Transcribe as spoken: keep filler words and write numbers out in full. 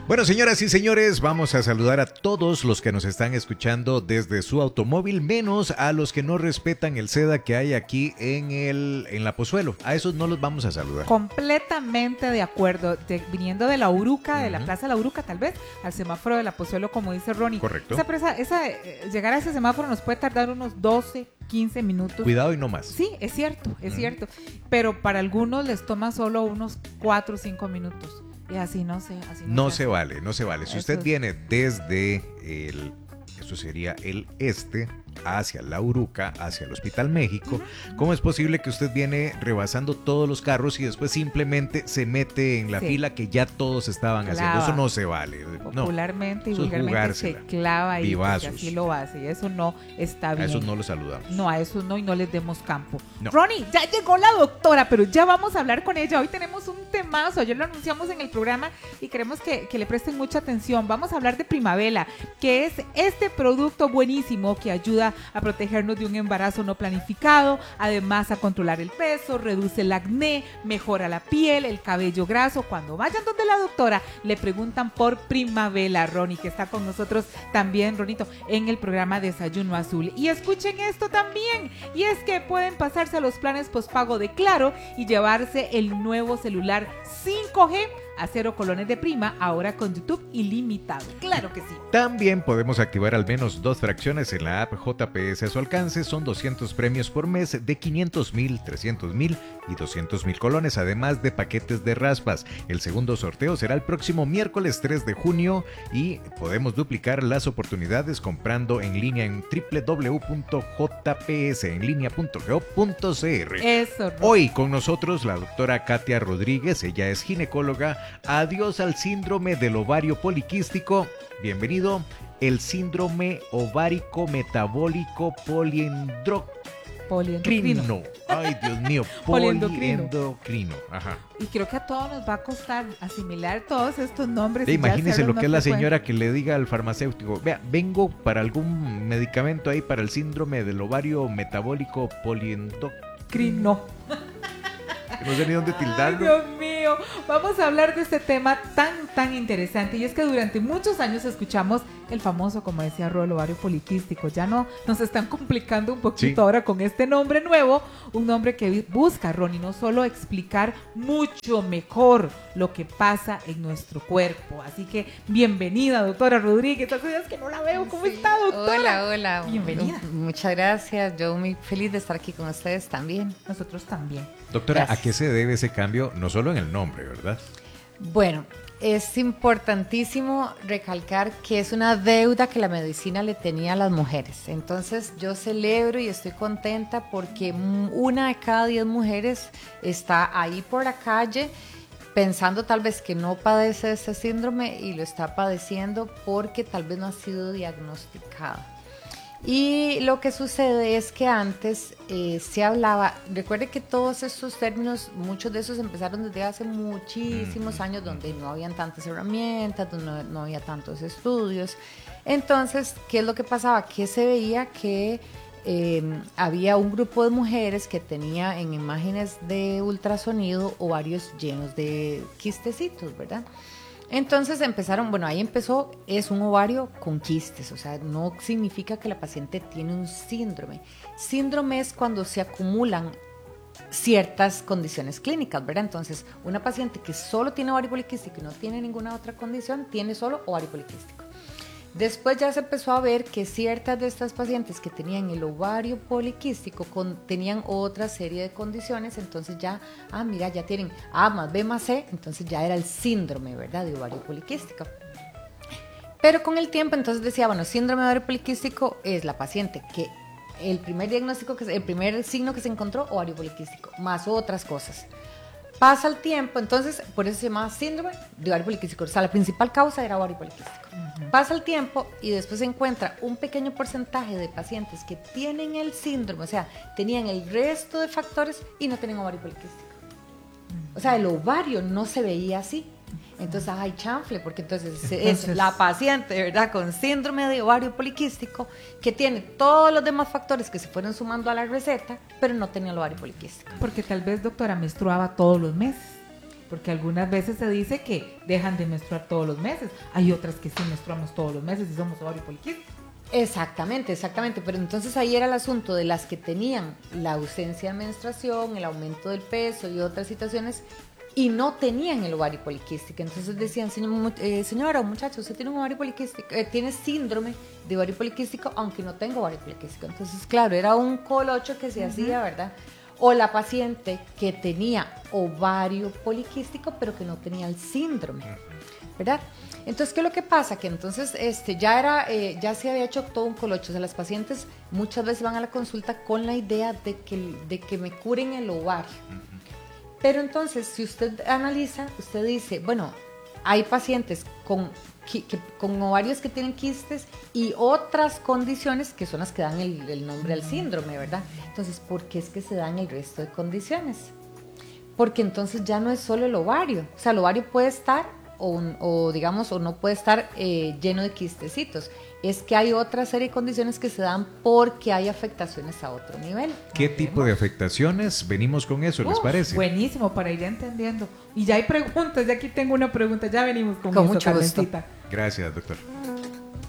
Bueno, señoras y señores, vamos a saludar a todos los que nos están escuchando desde su automóvil, menos a los que no respetan el seda que hay aquí en el en la Pozuelo. A esos no los vamos a saludar. Completamente de acuerdo. De, viniendo de la Uruca, uh-huh. de la Plaza de la Uruca, tal vez, al semáforo de la Pozuelo, como dice Ronnie. Correcto. Esa presa, esa, eh, llegar a ese semáforo nos puede tardar unos doce, quince minutos. Cuidado y no más. Sí, es cierto, es uh-huh. cierto. Pero para algunos les toma solo unos cuatro o cinco minutos. Y así no sé, así no, no se, se vale, no se vale. Si eso usted es... viene desde el, eso sería el este, hacia la Uruca, hacia el Hospital México, uh-huh. ¿cómo es posible que usted viene rebasando todos los carros y después simplemente se mete en la sí. fila que ya todos estaban clava. haciendo? Eso no se vale. Popularmente no. y vulgarmente se clava ahí porque así lo hace y eso no está bien. A esos no los saludamos. No, a esos no y no les demos campo. No. Ronnie, ya llegó la doctora, pero ya vamos a hablar con ella. Hoy tenemos un temazo, ayer lo anunciamos en el programa y queremos que, que le presten mucha atención. Vamos a hablar de Primavela, que es este producto buenísimo que ayuda a protegernos de un embarazo no planificado, además a controlar el peso, reduce el acné, mejora la piel, el cabello graso. Cuando vayan donde la doctora, le preguntan por Primavela, Ronnie, que está con nosotros también, Ronito, en el programa Desayuno Azul. Y escuchen esto también, y es que pueden pasarse a los planes postpago de Claro y llevarse el nuevo celular cinco G a cero colones de prima, ahora con YouTube ilimitado. Claro que sí. También podemos activar al menos dos fracciones en la app J P S a su alcance. Son doscientos premios por mes de quinientos mil, trescientos mil y doscientos mil colones, además de paquetes de raspas. El segundo sorteo será el próximo miércoles tres de junio y podemos duplicar las oportunidades comprando en línea en doble u doble u doble u punto j p s en línea punto gov punto c r. Eso, ¿no? Hoy con nosotros la doctora Katia Rodríguez, ella es ginecóloga. Adiós al síndrome del ovario poliquístico. Bienvenido. El síndrome ovárico metabólico poliendocrino. Poliendocrino. Ay, Dios mío. Poliendocrino. Poliendocrino. Ajá. Y creo que a todos nos va a costar asimilar todos estos nombres. Imagínese lo que es la señora que le diga al farmacéutico: vea, vengo para algún medicamento ahí para el síndrome del ovario metabólico poliendocrino. No sé ni dónde tildarlo. Ay, Dios mío, vamos a hablar de este tema tan, tan interesante. Y es que durante muchos años escuchamos el famoso, como decía Ro, el ovario poliquístico. Ya no nos están complicando un poquito sí. ahora con este nombre nuevo. Un nombre que busca, Ronnie, no solo explicar mucho mejor lo que pasa en nuestro cuerpo. Así que bienvenida, doctora Rodríguez. Hace días que no la veo. ¿Cómo sí. está, doctora? Hola, hola. Bienvenida. Muchas gracias. Yo muy feliz de estar aquí con ustedes también. Nosotros también. Doctora, Gracias. ¿a qué se debe ese cambio? No solo en el nombre, ¿verdad? Bueno, es importantísimo recalcar que es una deuda que la medicina le tenía a las mujeres. Entonces yo celebro y estoy contenta porque una de cada diez mujeres está ahí por la calle pensando tal vez que no padece este síndrome y lo está padeciendo porque tal vez no ha sido diagnosticada. Y lo que sucede es que antes eh, se hablaba, recuerde que todos estos términos, muchos de esos empezaron desde hace muchísimos años, donde no habían tantas herramientas, donde no, no había tantos estudios. Entonces, ¿qué es lo que pasaba? Que se veía que eh, había un grupo de mujeres que tenía en imágenes de ultrasonido ovarios llenos de quistecitos, ¿verdad? Entonces empezaron, bueno, ahí empezó, es un ovario con quistes, o sea, no significa que la paciente tiene un síndrome. Síndrome es cuando se acumulan ciertas condiciones clínicas, ¿verdad? Entonces, una paciente que solo tiene ovario poliquístico y no tiene ninguna otra condición, tiene solo ovario poliquístico. Después ya se empezó a ver que ciertas de estas pacientes que tenían el ovario poliquístico con, tenían otra serie de condiciones, entonces ya, ah, mira, ya tienen A más B más C, entonces ya era el síndrome, ¿verdad?, de ovario poliquístico. Pero con el tiempo, entonces decía, bueno, síndrome de ovario poliquístico es la paciente que el primer diagnóstico, que el primer signo que se encontró, ovario poliquístico, más otras cosas. Pasa el tiempo, entonces, por eso se llamaba síndrome de ovario poliquístico. O sea, la principal causa era ovario poliquístico. Uh-huh. Pasa el tiempo y después se encuentra un pequeño porcentaje de pacientes que tienen el síndrome, o sea, tenían el resto de factores y no tenían ovario poliquístico. Uh-huh. O sea, el ovario no se veía así. Entonces, ay, chanfle, porque entonces, entonces es la paciente, ¿verdad?, con síndrome de ovario poliquístico que tiene todos los demás factores que se fueron sumando a la receta, pero no tenía el ovario poliquístico. Porque tal vez, doctora, menstruaba todos los meses. porque algunas veces se dice que dejan de menstruar todos los meses, hay otras que sí menstruamos todos los meses y somos ovario poliquístico. Exactamente, exactamente, pero entonces ahí era el asunto de las que tenían la ausencia de menstruación, el aumento del peso y otras situaciones y no tenían el ovario poliquístico. Entonces decían, Señor, eh, señora o muchacho, usted tiene un ovario poliquístico, eh, tiene síndrome de ovario poliquístico, aunque no tenga ovario poliquístico. Entonces, claro, era un colocho que se uh-huh. hacía, ¿verdad? O la paciente que tenía ovario poliquístico, pero que no tenía el síndrome, ¿verdad? Entonces, ¿qué es lo que pasa? Que entonces este, ya, era, eh, ya se había hecho todo un colocho. O sea, las pacientes muchas veces van a la consulta con la idea de que, de que me curen el ovario. Pero entonces, si usted analiza, usted dice, bueno, hay pacientes con, que, con ovarios que tienen quistes y otras condiciones que son las que dan el, el nombre al síndrome, ¿verdad? Entonces, ¿por qué es que se dan el resto de condiciones? Porque entonces ya no es solo el ovario. O sea, el ovario puede estar o, o digamos, o no puede estar eh, lleno de quistecitos. Es que hay otra serie de condiciones que se dan porque hay afectaciones a otro nivel. ¿Qué tipo de afectaciones? Venimos con eso, ¿les uh, parece? Buenísimo, para ir entendiendo. Y ya hay preguntas, ya aquí tengo una pregunta, ya venimos con, con eso, mucho Carmencita. Gracias, doctor.